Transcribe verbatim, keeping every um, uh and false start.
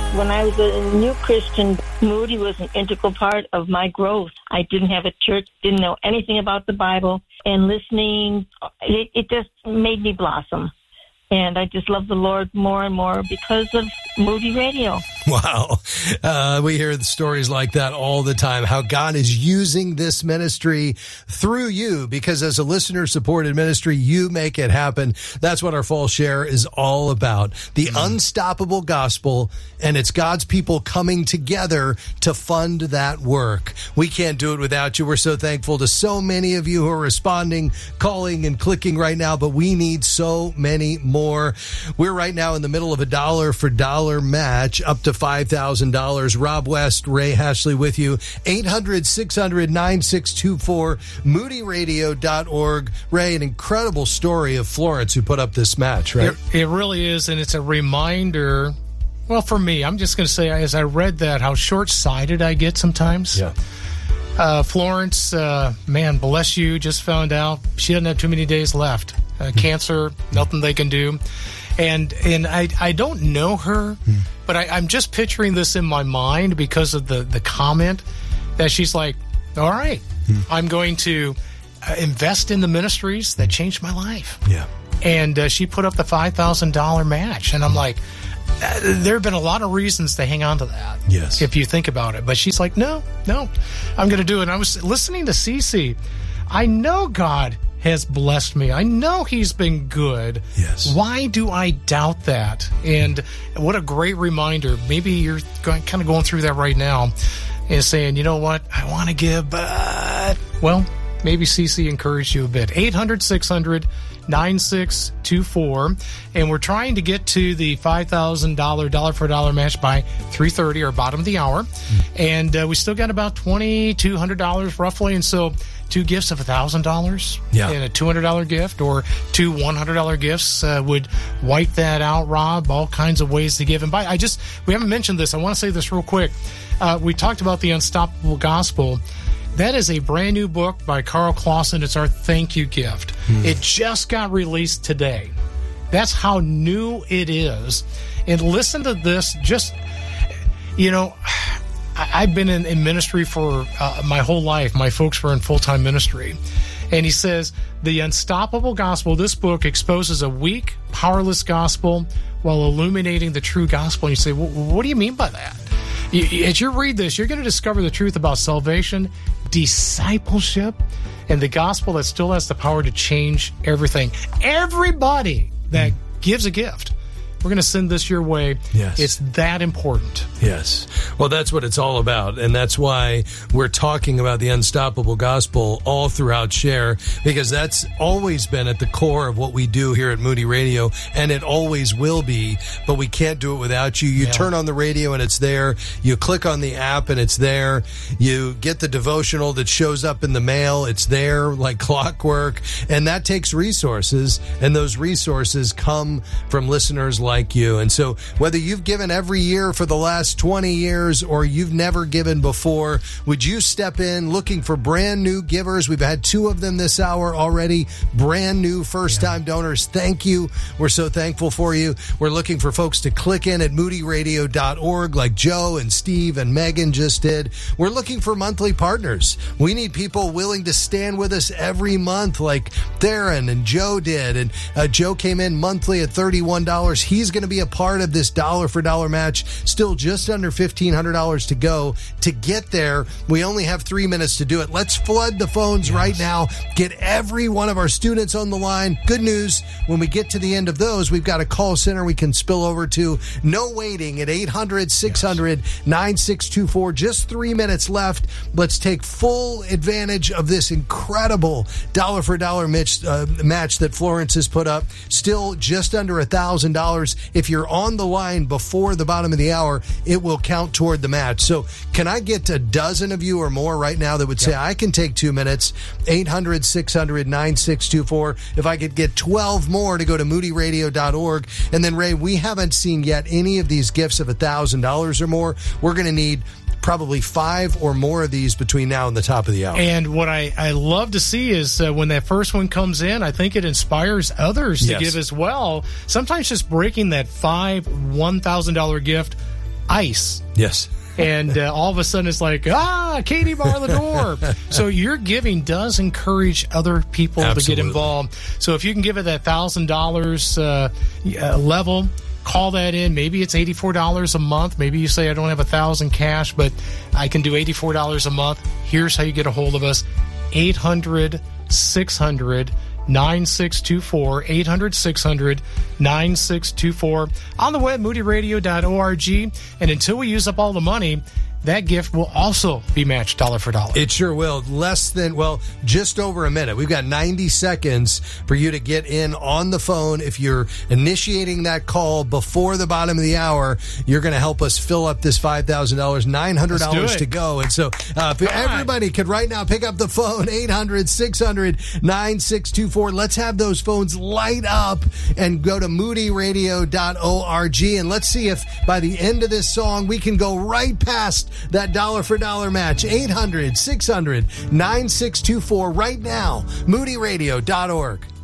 When I was a new Christian, Moody was an integral part of my growth. I didn't have a church, didn't know anything about the Bible, and listening, it, it just made me blossom. And I just love the Lord more and more because of Moody Radio. Wow. Uh, we hear the stories like that all the time, how God is using this ministry through you, because as a listener-supported ministry, you make it happen. That's what our Fall Share is all about. The mm. unstoppable gospel, and it's God's people coming together to fund that work. We can't do it without you. We're so thankful to so many of you who are responding, calling, and clicking right now, but we need so many more. More. We're right now in the middle of a dollar for dollar match up to five thousand dollars. Rob West, Ray Hashley with you. eight hundred, six hundred, nine six two four, moody radio dot org. Ray, an incredible story of Florence who put up this match, right? It, it really is, and it's a reminder. Well, for me, I'm just going to say, as I read that, how short-sighted I get sometimes. Yeah. Uh, Florence, uh, man, bless you, just found out she doesn't have too many days left. Uh, cancer, nothing they can do. And and I, I don't know her, mm. but I, I'm just picturing this in my mind because of the, the comment that she's like, all right, mm. I'm going to uh, invest in the ministries that changed my life. Yeah. And uh, she put up the five thousand dollars match. And I'm like, uh, there have been a lot of reasons to hang on to that. Yes. If you think about it. But she's like, no, no, I'm going to do it. And I was listening to Cece. I know God has blessed me. I know he's been good. Yes. Why do I doubt that? And what a great reminder. Maybe you're going, kind of going through that right now and saying, you know what? I want to give, but, well, maybe Cece encouraged you a bit. eight hundred, six hundred, nine six two four. And we're trying to get to the five thousand dollars dollar for dollar match by three thirty, or bottom of the hour. Mm. And uh, we still got about twenty-two hundred dollars roughly. And so two gifts of one thousand dollars yeah. and a two hundred dollars gift, or two one hundred dollars gifts uh, would wipe that out, Rob. All kinds of ways to give. And by, I just, we haven't mentioned this. I want to say this real quick. Uh, we talked about the Unstoppable Gospel. That is a brand new book by Carl Clausen. It's our thank you gift. Hmm. It just got released today. That's how new it is. And listen to this. Just, you know, I've been in, in ministry for uh, my whole life. My folks were in full-time ministry. And he says, the Unstoppable Gospel, this book exposes a weak, powerless gospel while illuminating the true gospel. And you say, well, what do you mean by that? You, as you read this, you're going to discover the truth about salvation, discipleship, and the gospel that still has the power to change everything. Everybody that gives a gift, we're going to send this your way. Yes. It's that important. Yes. Well, that's what it's all about. And that's why we're talking about the Unstoppable Gospel all throughout Share, because that's always been at the core of what we do here at Moody Radio, and it always will be, but we can't do it without you. You yeah. turn on the radio and it's there. You click on the app and it's there. You get the devotional that shows up in the mail. It's there like clockwork. And that takes resources, and those resources come from listeners like like you. And so whether you've given every year for the last twenty years or you've never given before, would you step in looking for brand new givers? We've had two of them this hour already. Brand new first-time yeah. donors. Thank you. We're so thankful for you. We're looking for folks to click in at moody radio dot org like Joe and Steve and Megan just did. We're looking for monthly partners. We need people willing to stand with us every month like Theron and Joe did. And uh, Joe came in monthly at thirty-one dollars. He He's going to be a part of this dollar for dollar match. Still just under fifteen hundred dollars to go. To get there, we only have three minutes to do it. Let's flood the phones yes. right now. Get every one of our students on the line. Good news, when we get to the end of those, we've got a call center we can spill over to. No waiting at eight hundred, six hundred, nine six two four. Just three minutes left. Let's take full advantage of this incredible dollar for dollar match, uh, match that Florence has put up. Still just under one thousand dollars. If you're on the line before the bottom of the hour, it will count toward the match. So can I get a dozen of you or more right now that would say, yep. I can take two minutes, eight hundred, six hundred, nine six two four. If I could get twelve more to go to moody radio dot org. And then, Ray, we haven't seen yet any of these gifts of one thousand dollars or more. We're going to need probably five or more of these between now and the top of the hour. And what I, I love to see is uh, when that first one comes in, I think it inspires others to yes. give as well. Sometimes just breaking that five one thousand dollars gift ice. Yes. And uh, all of a sudden it's like, ah, Katie, bar the door. So your giving does encourage other people Absolutely. to get involved. So if you can give it that one thousand dollars uh, level, call that in. Maybe it's eighty-four dollars a month. Maybe you say, I don't have one thousand dollars cash, but I can do eighty-four dollars a month. Here's how you get a hold of us. eight hundred, six hundred, nine six two four, eight hundred, six hundred, nine six two four. On the web, moody radio dot org. And until we use up all the money, that gift will also be matched dollar for dollar. It sure will. Less than, well, just over a minute. We've got ninety seconds for you to get in on the phone. If you're initiating that call before the bottom of the hour, you're going to help us fill up this five thousand dollars, nine hundred dollars to go. And so uh, if everybody could right now pick up the phone, eight hundred, six hundred, nine six two four. Let's have those phones light up and go to moody radio dot org. And let's see if by the end of this song, we can go right past that dollar for dollar match. Eight hundred, six hundred, nine six two four right now. moody radio dot org.